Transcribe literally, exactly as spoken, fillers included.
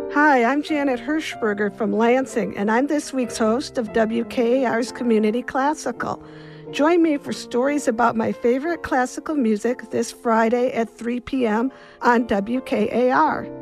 Hi, I'm Janet Hirschberger from Lansing, and I'm this week's host of W K A R's Community Classical. Join me for stories about my favorite classical music this Friday at three p.m. on W K A R.